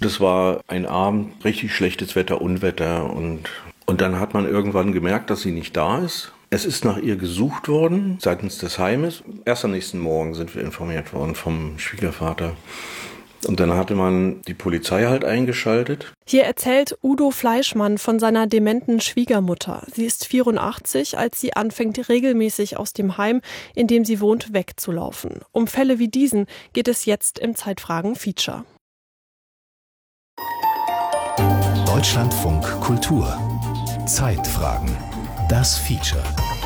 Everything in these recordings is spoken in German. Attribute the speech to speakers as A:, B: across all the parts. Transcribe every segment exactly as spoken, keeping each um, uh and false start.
A: Das war ein Abend, richtig schlechtes Wetter, Unwetter und, und dann hat man irgendwann gemerkt, dass sie nicht da ist. Es ist nach ihr gesucht worden seitens des Heimes. Erst am nächsten Morgen sind wir informiert worden vom Schwiegervater. Und dann hatte man die Polizei halt eingeschaltet.
B: Hier erzählt Udo Fleischmann von seiner dementen Schwiegermutter. Sie ist vierundachtzig, als sie anfängt, regelmäßig aus dem Heim, in dem sie wohnt, wegzulaufen. Um Fälle wie diesen geht es jetzt im Zeitfragen-Feature.
C: Deutschlandfunk Kultur. Zeitfragen. Das Feature.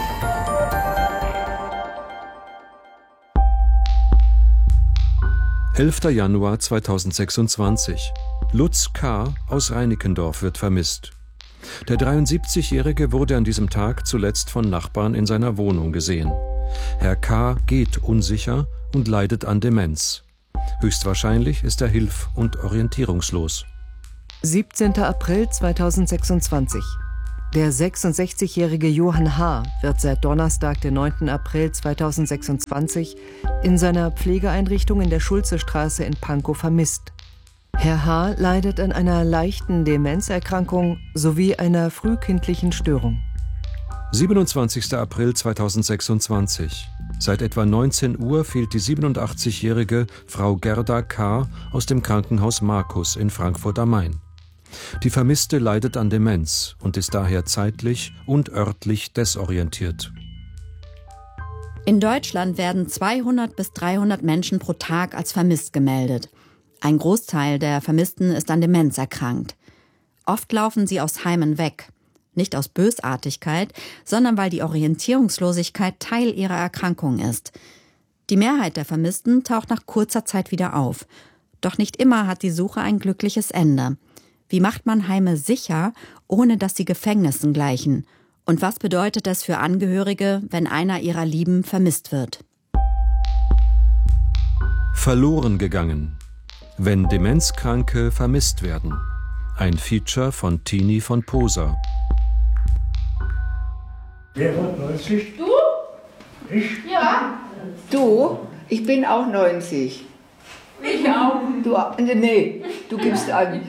D: elfter Januar zweitausendsechsundzwanzig. Lutz K. aus Reinickendorf wird vermisst. Der dreiundsiebzigjährige wurde an diesem Tag zuletzt von Nachbarn in seiner Wohnung gesehen. Herr K. geht unsicher und leidet an Demenz. Höchstwahrscheinlich ist er hilf- und orientierungslos.
E: siebzehnter April zweitausendsechsundzwanzig. Der sechsundsechzigjährige Johann H. wird seit Donnerstag, den neunten April zweitausendsechsundzwanzig, in seiner Pflegeeinrichtung in der Schulzestraße in Pankow vermisst. Herr H. leidet an einer leichten Demenzerkrankung sowie einer frühkindlichen Störung.
D: siebenundzwanzigster April zweitausendsechsundzwanzig. Seit etwa neunzehn Uhr fehlt die siebenundachtzigjährige Frau Gerda K. aus dem Krankenhaus Markus in Frankfurt am Main. Die Vermisste leidet an Demenz und ist daher zeitlich und örtlich desorientiert.
F: In Deutschland werden zweihundert bis dreihundert Menschen pro Tag als vermisst gemeldet. Ein Großteil der Vermissten ist an Demenz erkrankt. Oft laufen sie aus Heimen weg. Nicht aus Bösartigkeit, sondern weil die Orientierungslosigkeit Teil ihrer Erkrankung ist. Die Mehrheit der Vermissten taucht nach kurzer Zeit wieder auf. Doch nicht immer hat die Suche ein glückliches Ende. Wie macht man Heime sicher, ohne dass sie Gefängnissen gleichen? Und was bedeutet das für Angehörige, wenn einer ihrer Lieben vermisst wird?
D: Verloren gegangen. Wenn Demenzkranke vermisst werden. Ein Feature von Tini von Poser.
G: Wer wird neunzig?
H: Du?
G: Ich?
H: Ja.
I: Du? Ich bin auch neunzig.
H: Ich auch.
I: Du, nee, du gibst an.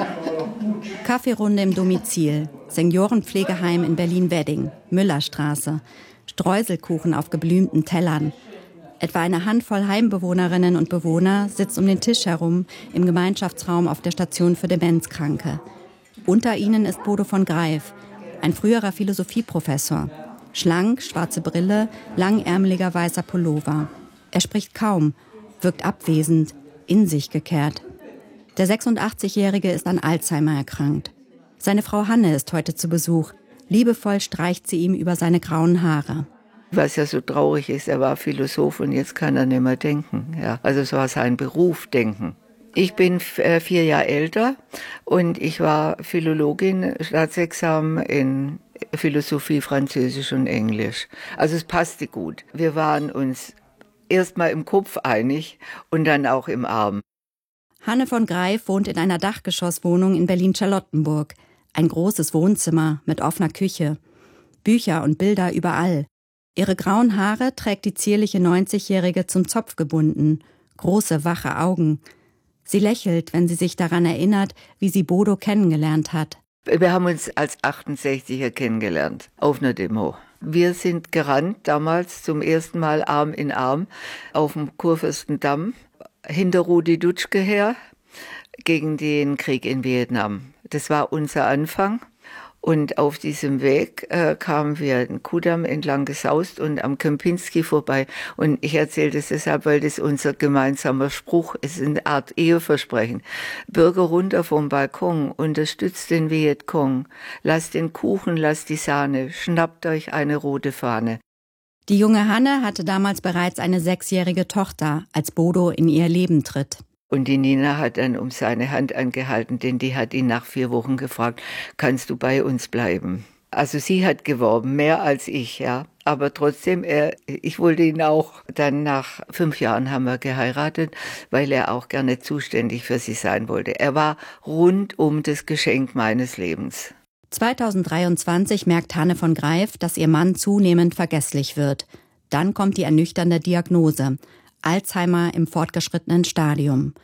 F: Kaffeerunde im Domizil, Seniorenpflegeheim in Berlin-Wedding, Müllerstraße, Streuselkuchen auf geblümten Tellern. Etwa eine Handvoll Heimbewohnerinnen und Bewohner sitzt um den Tisch herum im Gemeinschaftsraum auf der Station für Demenzkranke. Unter ihnen ist Bodo von Greif, ein früherer Philosophieprofessor. Schlank, schwarze Brille, langärmeliger weißer Pullover. Er spricht kaum, wirkt abwesend, in sich gekehrt. Der sechsundachtzigjährige ist an Alzheimer erkrankt. Seine Frau Hanne ist heute zu Besuch. Liebevoll streicht sie ihm über seine grauen Haare.
I: Was ja so traurig ist, er war Philosoph und jetzt kann er nicht mehr denken. Ja, also es war sein Beruf, denken. Ich bin äh, vier Jahre älter und ich war Philologin, Staatsexamen in Philosophie, Französisch und Englisch. Also es passte gut. Wir waren uns erst mal im Kopf einig und dann auch im Arm.
F: Hanne von Greif wohnt in einer Dachgeschosswohnung in Berlin-Charlottenburg. Ein großes Wohnzimmer mit offener Küche. Bücher und Bilder überall. Ihre grauen Haare trägt die zierliche neunzigjährige zum Zopf gebunden. Große, wache Augen. Sie lächelt, wenn sie sich daran erinnert, wie sie Bodo kennengelernt hat.
I: Wir haben uns als achtundsechziger kennengelernt, auf einer Demo. Wir sind gerannt, damals zum ersten Mal Arm in Arm, auf dem Kurfürstendamm, hinter Rudi Dutschke her, gegen den Krieg in Vietnam. Das war unser Anfang. Und auf diesem Weg äh, kamen wir den Kudamm entlang gesaust und am Kempinski vorbei. Und ich erzähle das deshalb, weil das unser gemeinsamer Spruch ist, eine Art Eheversprechen. Bürger runter vom Balkon, unterstützt den Vietcong, lasst den Kuchen, lasst die Sahne, schnappt euch eine rote Fahne.
F: Die junge Hanne hatte damals bereits eine sechsjährige Tochter, als Bodo in ihr Leben tritt.
I: Und die Nina hat dann um seine Hand angehalten, denn die hat ihn nach vier Wochen gefragt, kannst du bei uns bleiben? Also sie hat geworben, mehr als ich, ja. Aber trotzdem, er, ich wollte ihn auch. Dann nach fünf Jahren haben wir geheiratet, weil er auch gerne zuständig für sie sein wollte. Er war rundum das Geschenk meines Lebens.
F: zweitausenddreiundzwanzig merkt Hanne von Greif, dass ihr Mann zunehmend vergesslich wird. Dann kommt die ernüchternde Diagnose: Alzheimer im fortgeschrittenen Stadium.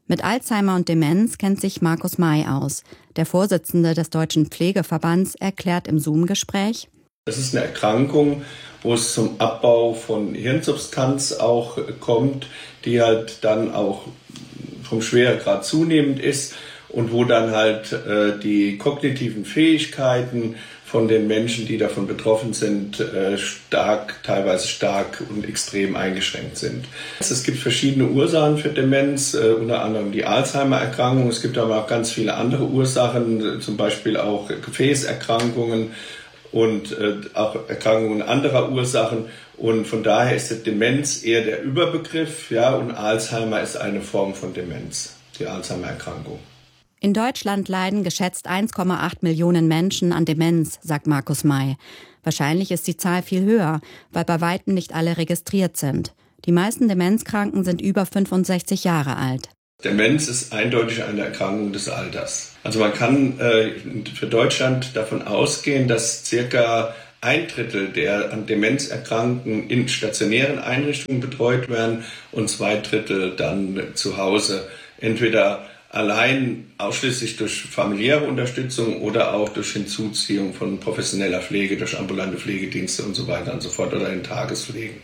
F: Mit Alzheimer und Demenz kennt sich Markus May aus. Der Vorsitzende des Deutschen Pflegeverbands erklärt im Zoom-Gespräch:
H: Das ist eine Erkrankung, wo es zum Abbau von Hirnsubstanz auch kommt, die halt dann auch vom Schweregrad zunehmend ist und wo dann halt äh, die kognitiven Fähigkeiten von den Menschen, die davon betroffen sind, äh, stark, teilweise stark und extrem eingeschränkt sind. Es gibt verschiedene Ursachen für Demenz, äh, unter anderem die Alzheimer-Erkrankung. Es gibt aber auch ganz viele andere Ursachen, zum Beispiel auch Gefäßerkrankungen und äh, auch Erkrankungen anderer Ursachen. Und von daher ist die Demenz eher der Überbegriff, ja, und Alzheimer ist eine Form von Demenz, die Alzheimer-Erkrankung.
F: In Deutschland leiden geschätzt eins Komma acht Millionen Menschen an Demenz, sagt Markus May. Wahrscheinlich ist die Zahl viel höher, weil bei weitem nicht alle registriert sind. Die meisten Demenzkranken sind über fünfundsechzig Jahre alt.
H: Demenz ist eindeutig eine Erkrankung des Alters. Also man kann äh, für Deutschland davon ausgehen, dass circa ein Drittel der an Demenz Erkrankten in stationären Einrichtungen betreut werden und zwei Drittel dann zu Hause, entweder allein ausschließlich durch familiäre Unterstützung oder auch durch Hinzuziehung von professioneller Pflege, durch ambulante Pflegedienste und so weiter und so fort oder in Tagespflegen.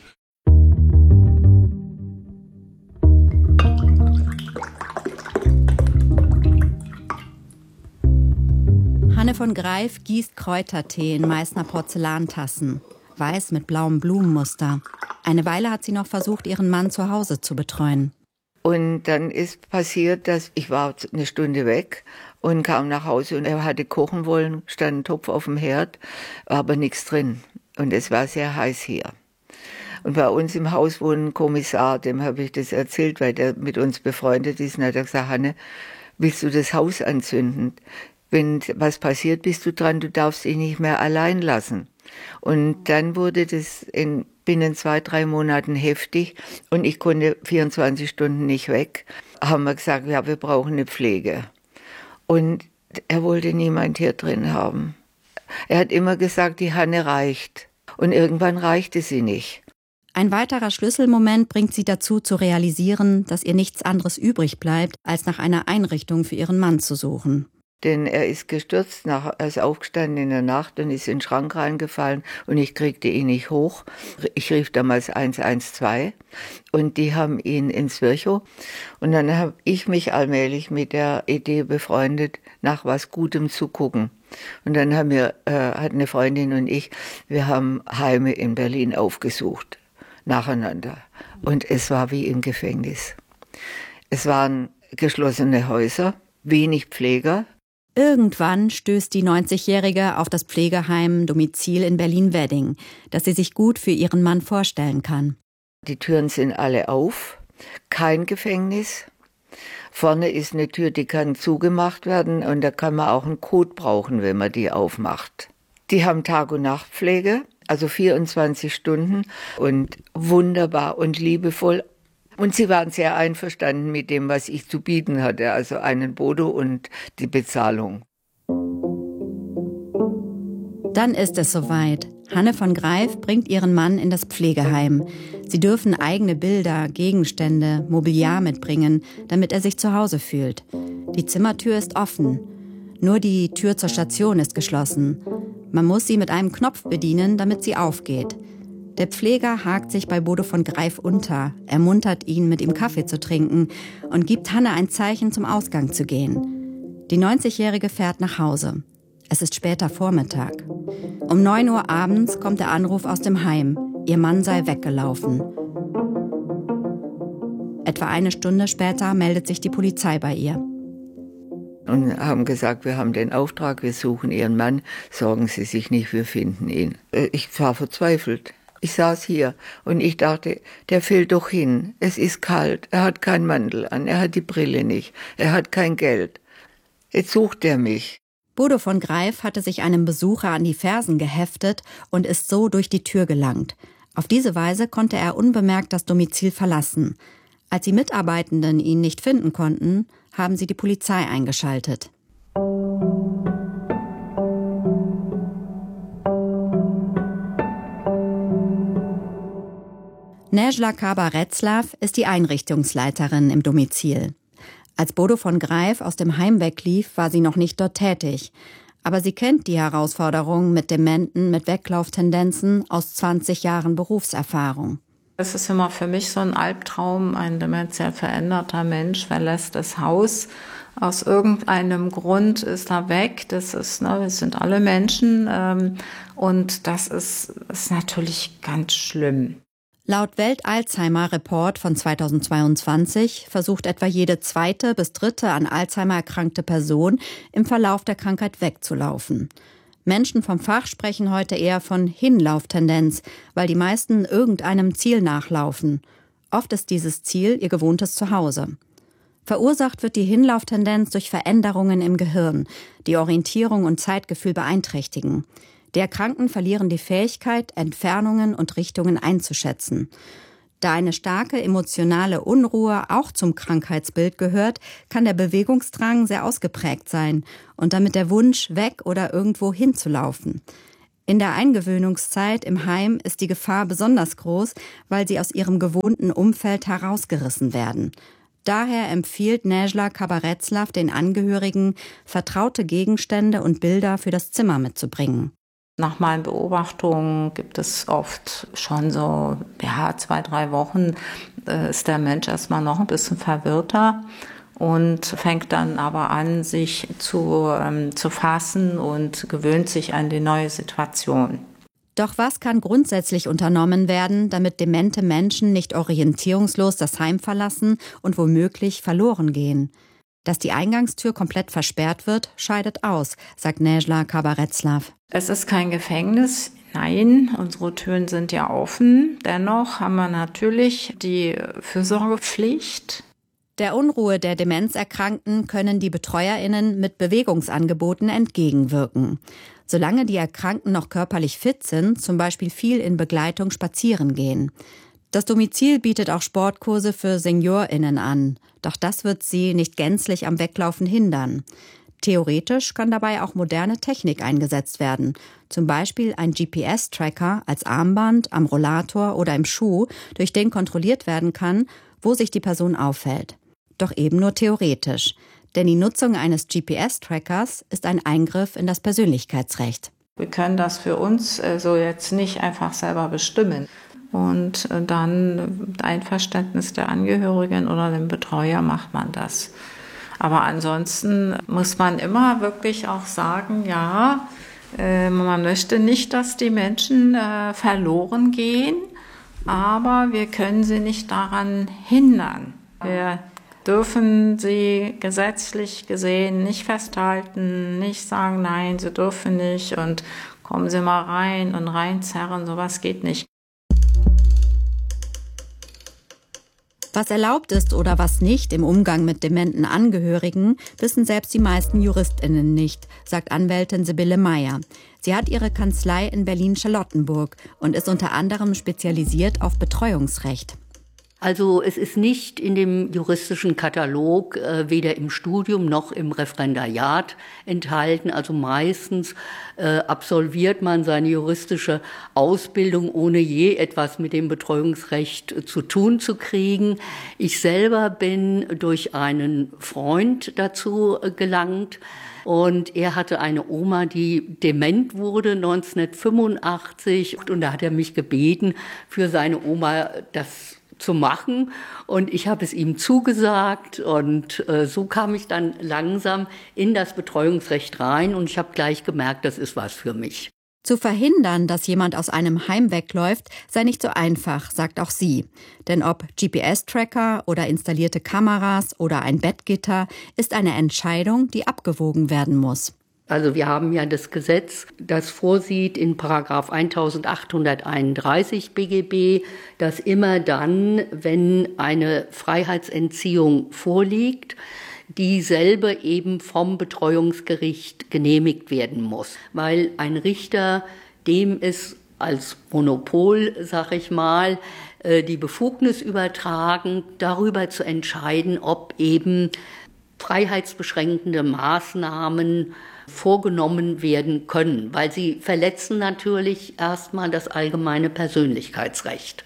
F: Hanne von Greif gießt Kräutertee in Meißner Porzellantassen, weiß mit blauem Blumenmuster. Eine Weile hat sie noch versucht, ihren Mann zu Hause zu betreuen.
I: Und dann ist passiert, dass ich war eine Stunde weg und kam nach Hause und er hatte kochen wollen, stand ein Topf auf dem Herd, aber nichts drin. Und es war sehr heiß hier. Und bei uns im Haus wohnt ein Kommissar, dem habe ich das erzählt, weil der mit uns befreundet ist. Und er hat gesagt: Hanne, willst du das Haus anzünden? Wenn was passiert, bist du dran, du darfst dich nicht mehr allein lassen. Und dann wurde das in binnen zwei, drei Monaten heftig und ich konnte vierundzwanzig Stunden nicht weg. Haben wir gesagt, ja, wir brauchen eine Pflege. Und er wollte niemand hier drin haben. Er hat immer gesagt, die Hanne reicht. Und irgendwann reichte sie nicht.
F: Ein weiterer Schlüsselmoment bringt sie dazu, zu realisieren, dass ihr nichts anderes übrig bleibt, als nach einer Einrichtung für ihren Mann zu suchen.
I: Denn er ist gestürzt, nach, er ist aufgestanden in der Nacht und ist in den Schrank reingefallen und ich kriegte ihn nicht hoch. Ich rief damals eins eins zwei und die haben ihn ins Virchow. Und dann habe ich mich allmählich mit der Idee befreundet, nach was Gutem zu gucken. Und dann haben wir, äh, hat eine Freundin und ich, wir haben Heime in Berlin aufgesucht, nacheinander. Und es war wie im Gefängnis. Es waren geschlossene Häuser, wenig Pfleger.
F: Irgendwann stößt die neunzigjährige auf das Pflegeheim Domizil in Berlin-Wedding, das sie sich gut für ihren Mann vorstellen kann.
I: Die Türen sind alle auf, kein Gefängnis. Vorne ist eine Tür, die kann zugemacht werden und da kann man auch einen Code brauchen, wenn man die aufmacht. Die haben Tag- und Nachtpflege, also vierundzwanzig Stunden und wunderbar und liebevoll. Und sie waren sehr einverstanden mit dem, was ich zu bieten hatte, also einen Bodo und die Bezahlung.
F: Dann ist es soweit. Hanne von Greif bringt ihren Mann in das Pflegeheim. Sie dürfen eigene Bilder, Gegenstände, Mobiliar mitbringen, damit er sich zu Hause fühlt. Die Zimmertür ist offen. Nur die Tür zur Station ist geschlossen. Man muss sie mit einem Knopf bedienen, damit sie aufgeht. Der Pfleger hakt sich bei Bodo von Greif unter, ermuntert ihn, mit ihm Kaffee zu trinken und gibt Hanne ein Zeichen, zum Ausgang zu gehen. Die neunzigjährige fährt nach Hause. Es ist später Vormittag. Um neun Uhr abends kommt der Anruf aus dem Heim. Ihr Mann sei weggelaufen. Etwa eine Stunde später meldet sich die Polizei bei ihr.
I: Und haben gesagt, wir haben den Auftrag, wir suchen Ihren Mann, sorgen Sie sich nicht, wir finden ihn. Ich war verzweifelt. Ich saß hier und ich dachte, der fällt doch hin. Es ist kalt, er hat keinen Mantel an, er hat die Brille nicht, er hat kein Geld. Jetzt sucht er mich.
F: Bodo von Greif hatte sich einem Besucher an die Fersen geheftet und ist so durch die Tür gelangt. Auf diese Weise konnte er unbemerkt das Domizil verlassen. Als die Mitarbeitenden ihn nicht finden konnten, haben sie die Polizei eingeschaltet. Nejla Kaba-Retzlaff ist die Einrichtungsleiterin im Domizil. Als Bodo von Greif aus dem Heim weglief, war sie noch nicht dort tätig. Aber sie kennt die Herausforderungen mit Dementen, mit Weglauftendenzen aus zwanzig Jahren Berufserfahrung.
J: Es ist immer für mich so ein Albtraum, ein dementiell veränderter Mensch verlässt das Haus. Aus irgendeinem Grund ist er weg. Das ist, ne, wir sind alle Menschen ähm, und das ist, ist natürlich ganz schlimm.
F: Laut Welt-Alzheimer-Report von zweitausendzweiundzwanzig versucht etwa jede zweite bis dritte an Alzheimer erkrankte Person im Verlauf der Krankheit wegzulaufen. Menschen vom Fach sprechen heute eher von Hinlauftendenz, weil die meisten irgendeinem Ziel nachlaufen. Oft ist dieses Ziel ihr gewohntes Zuhause. Verursacht wird die Hinlauftendenz durch Veränderungen im Gehirn, die Orientierung und Zeitgefühl beeinträchtigen. Die Erkrankten verlieren die Fähigkeit, Entfernungen und Richtungen einzuschätzen. Da eine starke emotionale Unruhe auch zum Krankheitsbild gehört, kann der Bewegungsdrang sehr ausgeprägt sein und damit der Wunsch, weg oder irgendwo hinzulaufen. In der Eingewöhnungszeit im Heim ist die Gefahr besonders groß, weil sie aus ihrem gewohnten Umfeld herausgerissen werden. Daher empfiehlt Nejla Kabaretslav den Angehörigen, vertraute Gegenstände und Bilder für das Zimmer mitzubringen.
J: Nach meinen Beobachtungen gibt es oft schon so, ja, zwei, drei Wochen äh, ist der Mensch erstmal noch ein bisschen verwirrter und fängt dann aber an, sich zu, ähm, zu fassen und gewöhnt sich an die neue Situation.
F: Doch was kann grundsätzlich unternommen werden, damit demente Menschen nicht orientierungslos das Heim verlassen und womöglich verloren gehen? Dass die Eingangstür komplett versperrt wird, scheidet aus, sagt Nejla Kabaretslav.
J: Es ist kein Gefängnis. Nein, unsere Türen sind ja offen. Dennoch haben wir natürlich die Fürsorgepflicht.
F: Der Unruhe der Demenzerkrankten können die BetreuerInnen mit Bewegungsangeboten entgegenwirken. Solange die Erkrankten noch körperlich fit sind, zum Beispiel viel in Begleitung spazieren gehen. Das Domizil bietet auch Sportkurse für SeniorInnen an. Doch das wird sie nicht gänzlich am Weglaufen hindern. Theoretisch kann dabei auch moderne Technik eingesetzt werden. Zum Beispiel ein G P S-Tracker als Armband, am Rollator oder im Schuh, durch den kontrolliert werden kann, wo sich die Person aufhält. Doch eben nur theoretisch. Denn die Nutzung eines G P S-Trackers ist ein Eingriff in das Persönlichkeitsrecht.
J: Wir können das für uns äh, so jetzt nicht einfach selber bestimmen. Und äh, dann mit Einverständnis der Angehörigen oder dem Betreuer macht man das. Aber ansonsten muss man immer wirklich auch sagen, ja, äh, man möchte nicht, dass die Menschen äh, verloren gehen, aber wir können sie nicht daran hindern. Wir dürfen sie gesetzlich gesehen nicht festhalten, nicht sagen, nein, sie dürfen nicht und kommen Sie mal rein und reinzerren, sowas geht nicht.
F: Was erlaubt ist oder was nicht im Umgang mit dementen Angehörigen, wissen selbst die meisten JuristInnen nicht, sagt Anwältin Sibylle Meyer. Sie hat ihre Kanzlei in Berlin-Charlottenburg und ist unter anderem spezialisiert auf Betreuungsrecht.
K: Also es ist nicht in dem juristischen Katalog, äh, weder im Studium noch im Referendariat enthalten. Also meistens äh, absolviert man seine juristische Ausbildung, ohne je etwas mit dem Betreuungsrecht äh, zu tun zu kriegen. Ich selber bin durch einen Freund dazu äh, gelangt. Und er hatte eine Oma, die dement wurde neunzehnhundertfünfundachtzig. Und da hat er mich gebeten, für seine Oma das zu machen, und ich habe es ihm zugesagt, und äh, so kam ich dann langsam in das Betreuungsrecht rein, und ich habe gleich gemerkt, das ist was für mich.
F: Zu verhindern, dass jemand aus einem Heim wegläuft, sei nicht so einfach, sagt auch sie. Denn ob G P S-Tracker oder installierte Kameras oder ein Bettgitter, ist eine Entscheidung, die abgewogen werden muss.
K: Also wir haben ja das Gesetz, das vorsieht in Paragraph eintausendachthunderteinunddreißig B G B, dass immer dann, wenn eine Freiheitsentziehung vorliegt, dieselbe eben vom Betreuungsgericht genehmigt werden muss. Weil ein Richter, dem ist als Monopol, sag ich mal, die Befugnis übertragen, darüber zu entscheiden, ob eben freiheitsbeschränkende Maßnahmen vorgenommen werden können, weil sie verletzen natürlich erstmal das allgemeine Persönlichkeitsrecht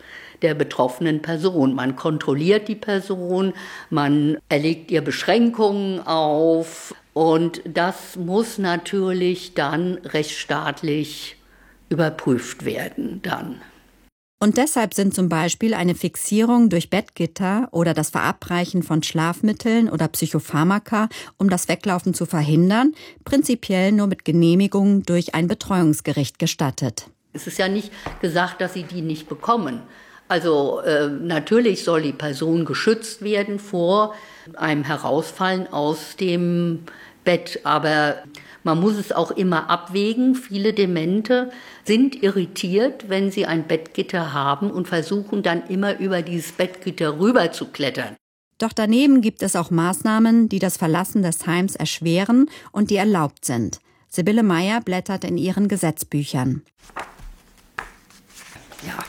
K: der betroffenen Person. Man kontrolliert die Person, man erlegt ihr Beschränkungen auf und das muss natürlich dann rechtsstaatlich überprüft werden dann.
F: Und deshalb sind zum Beispiel eine Fixierung durch Bettgitter oder das Verabreichen von Schlafmitteln oder Psychopharmaka, um das Weglaufen zu verhindern, prinzipiell nur mit Genehmigung durch ein Betreuungsgericht gestattet.
K: Es ist ja nicht gesagt, dass sie die nicht bekommen. Also äh, natürlich soll die Person geschützt werden vor einem Herausfallen aus dem Bett, aber man muss es auch immer abwägen. Viele Demente sind irritiert, wenn sie ein Bettgitter haben und versuchen dann immer über dieses Bettgitter rüber zu klettern.
F: Doch daneben gibt es auch Maßnahmen, die das Verlassen des Heims erschweren und die erlaubt sind. Sibylle Meyer blättert in ihren Gesetzbüchern.
K: Ja.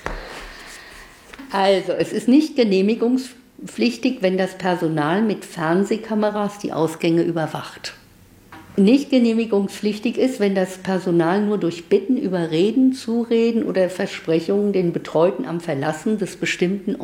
K: Also, es ist nicht genehmigungspflichtig, wenn das Personal mit Fernsehkameras die Ausgänge überwacht. Nicht genehmigungspflichtig ist, wenn das Personal nur durch Bitten, Überreden, Zureden oder Versprechungen den Betreuten am Verlassen des bestimmten